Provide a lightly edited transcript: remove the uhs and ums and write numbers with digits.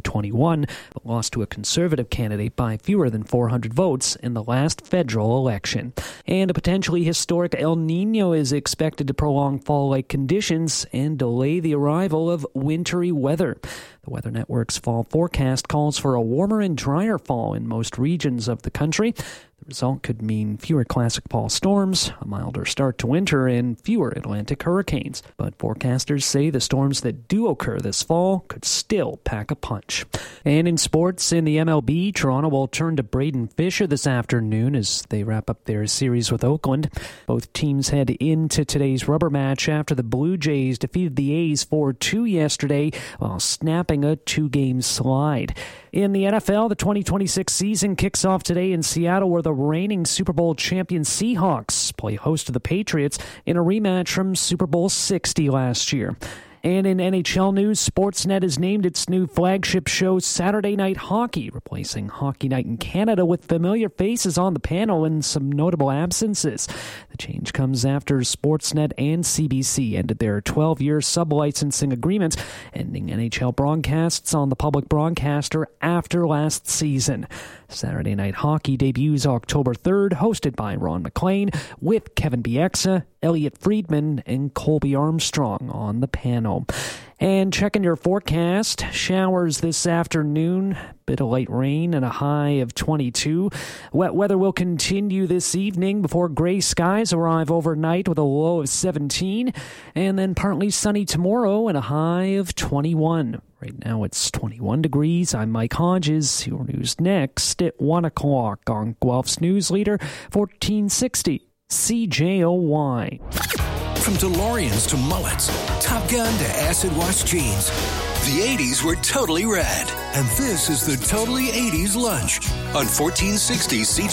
2021, but lost to a conservative candidate by fewer than 400 votes in the last federal election. And a potentially historic El Niño is expected to prolong fall-like conditions and delay the arrival of wintry weather. The Weather Network's fall forecast calls for a warmer and drier fall in most regions of the country. The result could mean fewer classic fall storms, a milder start to winter, and fewer Atlantic hurricanes. But forecasters say the storms that do occur this fall could still pack a punch. And in sports, in the MLB, Toronto will turn to Braden Fisher this afternoon as they wrap up their series with Oakland. Both teams head into today's rubber match after the Blue Jays defeated the A's 4-2 yesterday while snapping a 2-game slide. In the NFL, the 2026 season kicks off today in Seattle, where the reigning Super Bowl champion Seahawks play host to the Patriots in a rematch from Super Bowl 60 last year. And in NHL news, Sportsnet has named its new flagship show Saturday Night Hockey, replacing Hockey Night in Canada with familiar faces on the panel and some notable absences. The change comes after Sportsnet and CBC ended their 12-year sub-licensing agreements, ending NHL broadcasts on the public broadcaster after last season. Saturday Night Hockey debuts October 3rd, hosted by Ron MacLean, with Kevin Bieksa, Elliot Friedman, and Colby Armstrong on the panel. And checking your forecast, showers this afternoon, bit of light rain and a high of 22. Wet weather will continue this evening before gray skies arrive overnight with a low of 17. And then partly sunny tomorrow and a high of 21. Right now it's 21 degrees. I'm Mike Hodges. Your news next at 1 o'clock on Guelph's News Leader, 1460 CJOY. From DeLoreans to mullets, Top Gun to acid wash jeans, the 80s were totally rad. And this is the Totally 80s Lunch on 1460 CJOY.